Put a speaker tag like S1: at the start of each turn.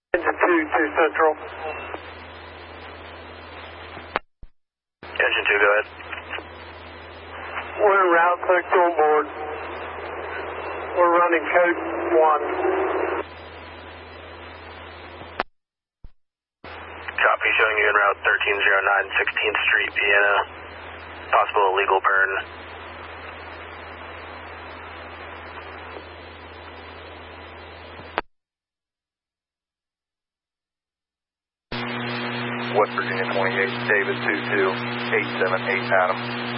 S1: Engine 2 Central.
S2: Engine 2, go ahead.
S1: We're en route, clicked on board. We're running code 1.
S2: Copy, showing you en route 1309 16th Street, Vienna. Possible illegal burn.
S3: West Virginia 28, David 22, 878 Adam.